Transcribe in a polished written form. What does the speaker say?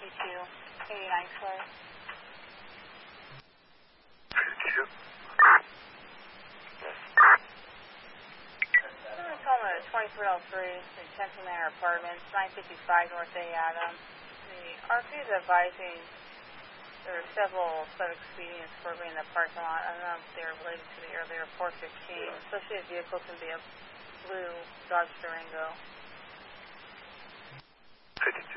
89 Square. 52. Someone's home at 2303, the Central Manor Apartments, 955 North A. Adams. The RP is advising there are several sub expedients probably in the parking lot. I don't know if they're related to the earlier 415. Associated vehicle can be a blue Dodge Durango. 52.